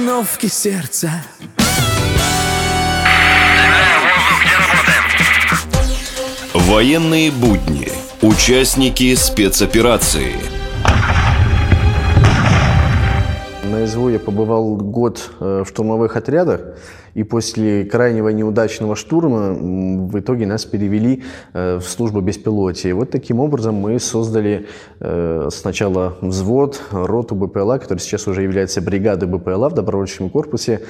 остановки сердца. Военные будни. Участники спецоперации. На СВО я побывал год в штурмовых отрядах, и после крайнего неудачного штурма в итоге нас перевели в службу беспилотия. Вот таким образом мы создали сначала взвод, роту БПЛА, который сейчас уже является бригадой БПЛА в добровольческом корпусе.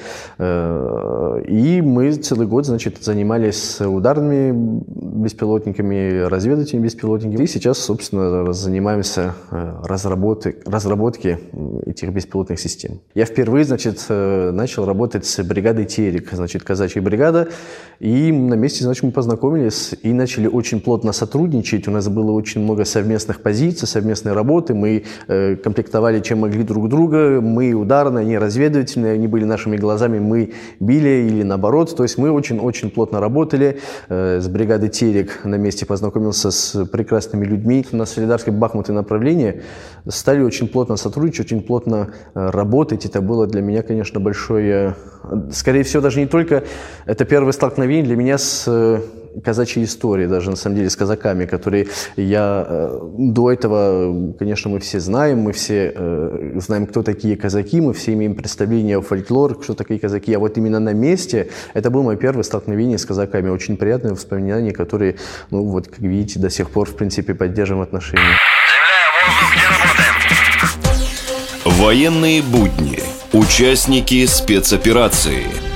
И мы целый год, занимались ударными беспилотниками, разведывательными беспилотниками. И сейчас, собственно, занимаемся разработкой этих беспилотных систем. Я впервые, начал работать с бригадой «Терек», казачья бригада, и на месте, мы познакомились и начали очень плотно сотрудничать. У нас было очень много совместных позиций, совместной работы. Мы комплектовали, чем могли, друг друга. Мы ударные, они разведывательные, они были нашими глазами, мы били или наоборот. То есть мы очень-очень плотно работали. С бригадой «Терек» на месте познакомился с прекрасными людьми. На Солидарское, Бахмут и направлении стали очень плотно сотрудничать, очень плотно работать. Это было для меня, конечно, большое... Скорее всего, даже не только это первое столкновение для меня с казачьей историей, даже на самом деле с казаками, которые я до этого, конечно, мы все знаем, мы все знаем, кто такие казаки, мы все имеем представление о фольклоре, что такие казаки, а вот именно на месте это было мое первое столкновение с казаками, очень приятные воспоминания, которые, как видите, до сих пор, в принципе, поддерживаем отношения. Земля, воздух, где работаем? Военные будни. Участники спецоперации.